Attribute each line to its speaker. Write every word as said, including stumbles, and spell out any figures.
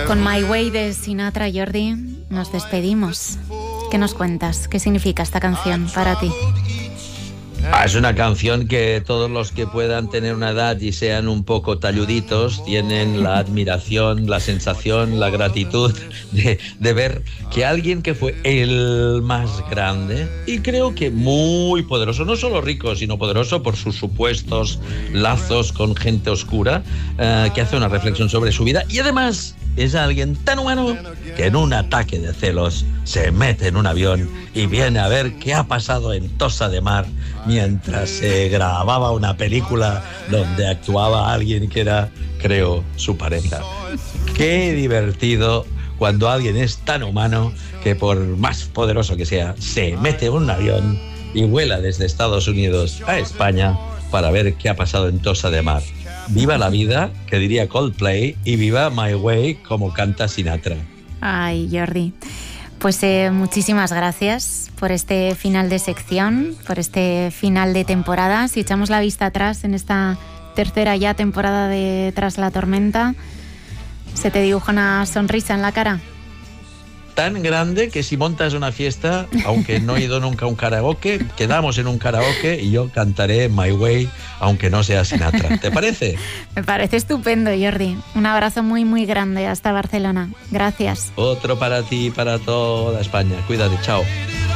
Speaker 1: Con My Way de Sinatra, Jordi, nos despedimos. ¿Qué nos cuentas? ¿Qué significa esta canción para ti?
Speaker 2: Ah, es una canción que todos los que puedan tener una edad y sean un poco talluditos tienen la admiración, la sensación, la gratitud de, de ver que alguien que fue el más grande y creo que muy poderoso, no solo rico sino poderoso por sus supuestos lazos con gente oscura, eh, que hace una reflexión sobre su vida y además es alguien tan humano que en un ataque de celos se mete en un avión y viene a ver qué ha pasado en Tossa de Mar mientras se grababa una película donde actuaba alguien que era, creo, su pareja. Qué divertido cuando alguien es tan humano que por más poderoso que sea, se mete en un avión y vuela desde Estados Unidos a España para ver qué ha pasado en Tossa de Mar. Viva la vida, que diría Coldplay, y viva My Way, como canta Sinatra.
Speaker 1: Ay, Jordi, pues eh, muchísimas gracias por este final de sección, por este final de temporada. Si echamos la vista atrás en esta tercera ya temporada de Tras la Tormenta, ¿se te dibuja una sonrisa en la cara?
Speaker 2: Tan grande que si montas una fiesta, aunque no he ido nunca a un karaoke, quedamos en un karaoke y yo cantaré My Way, aunque no sea Sinatra. ¿Te parece?
Speaker 1: Me parece estupendo, Jordi. Un abrazo muy, muy grande hasta Barcelona. Gracias.
Speaker 2: Otro para ti y para toda España. Cuídate, chao.